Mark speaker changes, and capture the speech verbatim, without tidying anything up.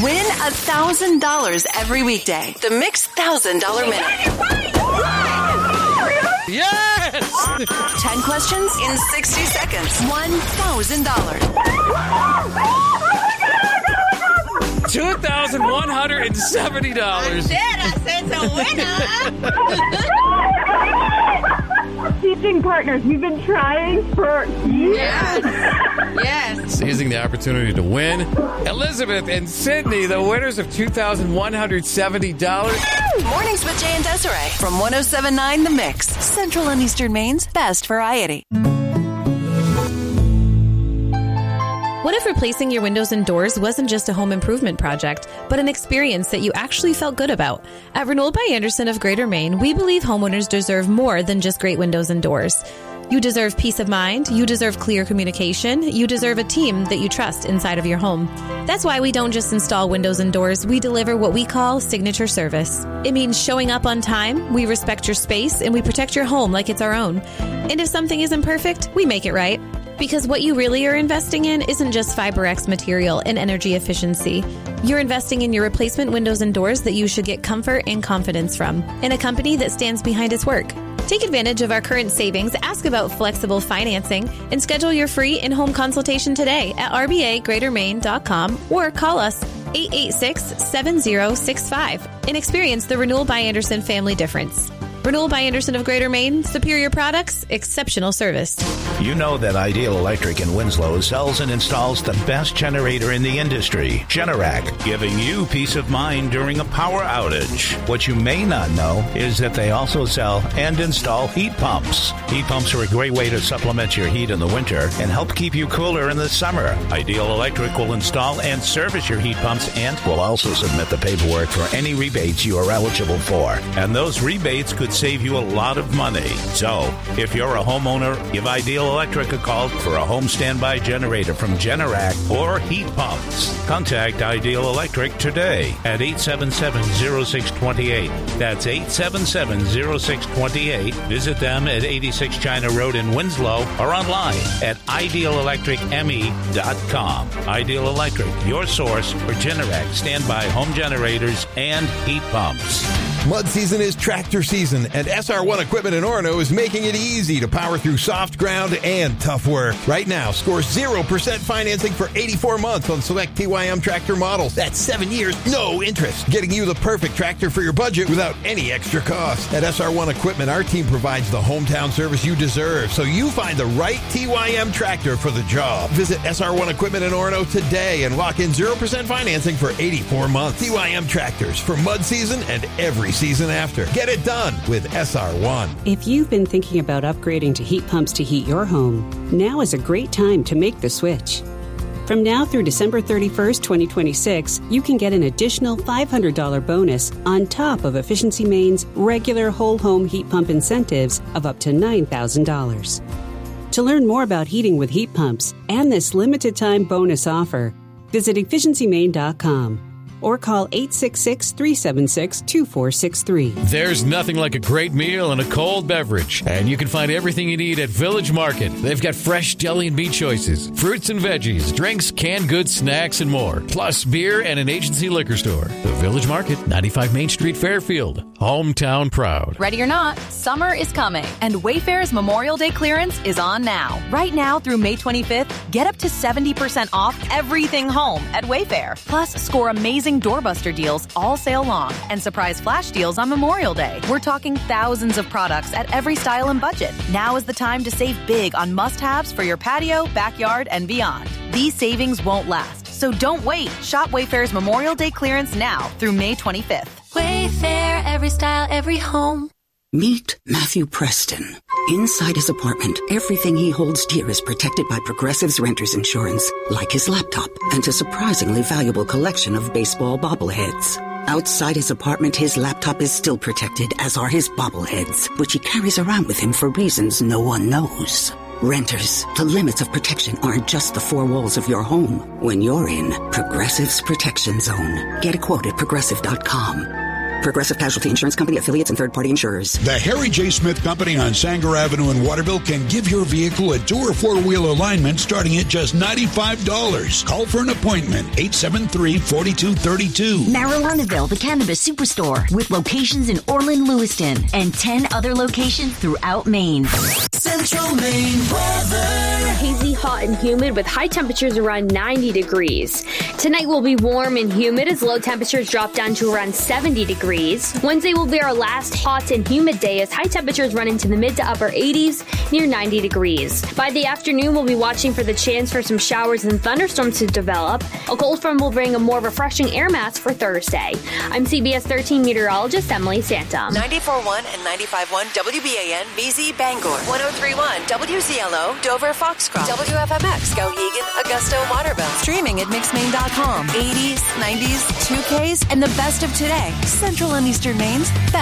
Speaker 1: Win one thousand dollars every weekday. The Mix one thousand dollars Minute.
Speaker 2: Yes!
Speaker 1: ten questions in sixty seconds. one thousand dollars.
Speaker 2: two thousand one hundred seventy dollars.
Speaker 3: I said, I said it's a winner.
Speaker 4: Teaching partners, we've been trying for years.
Speaker 3: Yes. Yes.
Speaker 2: Seizing the opportunity to win. Elizabeth and Sydney, the winners of two thousand one hundred seventy dollars.
Speaker 1: Mornings with Jay and Desiree from one oh seven point nine The Mix. Central and Eastern Maine's best variety.
Speaker 5: What if replacing your windows and doors wasn't just a home improvement project, but an experience that you actually felt good about? At Renewal by Andersen of Greater Maine, we believe homeowners deserve more than just great windows and doors. You deserve peace of mind, you deserve clear communication, you deserve a team that you trust inside of your home. That's why we don't just install windows and doors, we deliver what we call signature service. It means showing up on time, we respect your space, and we protect your home like it's our own. And if something isn't perfect, we make it right. Because what you really are investing in isn't just FiberX material and energy efficiency. You're investing in your replacement windows and doors that you should get comfort and confidence from, in a company that stands behind its work. Take advantage of our current savings, ask about flexible financing, and schedule your free in-home consultation today at r b a greater maine dot com or call us eight eight six, seven zero six five and experience the Renewal by Andersen family difference. Renewal by Andersen of Greater Maine, superior products, exceptional service.
Speaker 6: You know that Ideal Electric in Winslow sells and installs the best generator in the industry, Generac, giving you peace of mind during a power outage. What you may not know is that they also sell and install heat pumps. Heat pumps are a great way to supplement your heat in the winter and help keep you cooler in the summer. Ideal Electric will install and service your heat pumps and will also submit the paperwork for any rebates you are eligible for. And those rebates could save you a lot of money. So, if you're a homeowner, give Ideal Electric a call for a home standby generator from Generac or heat pumps. Contact Ideal Electric today at eight seven seven, zero six two eight. That's eight seven seven, zero six two eight. Visit them at eighty-six China Road in Winslow or online at ideal electric m e dot com. Ideal Electric, your source for Generac standby home generators and heat pumps.
Speaker 7: Mud season is tractor season, and S R one Equipment in Orono is making it easy to power through soft ground and tough work. Right now, score zero percent financing for eighty-four months on select T Y M tractor models. That's seven years, no interest, getting you the perfect tractor for your budget without any extra cost. At S R one Equipment, our team provides the hometown service you deserve, so you find the right T Y M tractor for the job. Visit S R one Equipment in Orono today and lock in zero percent financing for eighty-four months. T Y M tractors for mud season and every season after. Get it done with S R one.
Speaker 8: If you've been thinking about upgrading to heat pumps to heat your home, now is a great time to make the switch. From now through December thirty-first, twenty twenty-six, you can get an additional five hundred dollars bonus on top of Efficiency Maine's regular whole home heat pump incentives of up to nine thousand dollars. To learn more about heating with heat pumps and this limited time bonus offer, visit efficiency maine dot com. or call eight six six, three seven six, two four six three.
Speaker 2: There's nothing like a great meal and a cold beverage, and you can find everything you need at Village Market. They've got fresh deli and meat choices, fruits and veggies, drinks, canned goods, snacks, and more, plus beer and an agency liquor store. The Village Market, ninety-five Main Street, Fairfield. Hometown proud.
Speaker 9: Ready or not, summer is coming, and Wayfair's Memorial Day clearance is on now. Right now through May twenty-fifth, get up to seventy percent off everything home at Wayfair. Plus, score amazing doorbuster deals all sale long and surprise flash deals on Memorial Day. We're talking thousands of products at every style and budget. Now is the time to save big on must-haves for your patio, backyard, and beyond. These savings won't last, so don't wait. Shop Wayfair's Memorial Day clearance now through May twenty-fifth.
Speaker 10: Wayfair, every style, every home.
Speaker 11: Meet Matthew Preston. Inside his apartment, everything he holds dear is protected by Progressive's Renter's Insurance, like his laptop and a surprisingly valuable collection of baseball bobbleheads. Outside his apartment, his laptop is still protected, as are his bobbleheads, which he carries around with him for reasons no one knows. Renters, the limits of protection aren't just the four walls of your home. When you're in Progressive's Protection Zone, get a quote at progressive dot com. Progressive Casualty Insurance Company, affiliates, and third-party insurers.
Speaker 12: The Harry J. Smith Company on Sanger Avenue in Waterville can give your vehicle a two or four-wheel alignment starting at just ninety-five dollars. Call for an appointment, eight seven three, four two three two.
Speaker 13: Marilynaville, the Cannabis Superstore, with locations in Orland, Lewiston, and ten other locations throughout Maine.
Speaker 14: Central Maine weather. Hazy, hot, and humid with high temperatures around ninety degrees. Tonight will be warm and humid as low temperatures drop down to around seventy degrees. Wednesday will be our last hot and humid day as high temperatures run into the mid to upper eighties near ninety degrees. By the afternoon, we'll be watching for the chance for some showers and thunderstorms to develop. A cold front will bring a more refreshing air mass for Thursday. I'm C B S thirteen meteorologist Emily Santom.
Speaker 1: ninety-four point one and ninety-five point one W B A N B Z Bangor. one oh three point one W Z L O Dover Foxcroft. W F M X Skowhegan Augusta Waterville. Streaming at mix maine dot com. eighties, nineties, two Ks, and the best of today. Central and Eastern Maine's best.